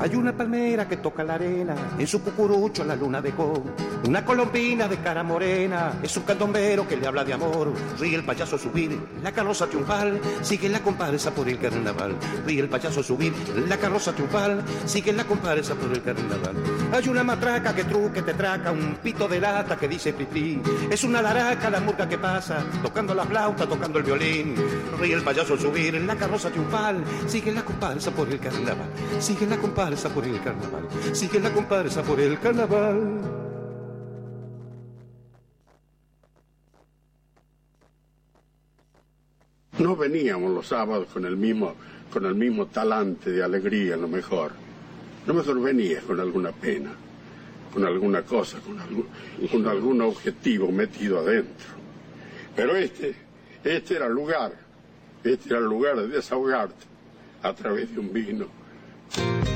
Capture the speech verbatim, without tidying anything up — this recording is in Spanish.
Hay una palmera que toca la arena, en su cucurucho la luna dejó una colombina de cara morena, es un candombero que le habla de amor. Ríe el payaso subir la carroza triunfal, sigue la comparsa por el carnaval. Ríe el payaso subir la carroza triunfal, sigue la comparsa por el carnaval. Hay una matraca que truque te traca, un pito de lata que dice pipí, es una laraca la murga que pasa, tocando la flauta, tocando el violín. Ríe el payaso subir la carroza triunfal, sigue la comparsa por el carnaval, sigue la comparsa por el carnaval, sigue la comparsa por el carnaval. No veníamos los sábados con el mismo, con el mismo talante de alegría, a lo mejor. A lo mejor venía con alguna pena, con alguna cosa, con algún, con algún objetivo metido adentro. Pero este, este era el lugar, este era el lugar de desahogarte a través de un vino.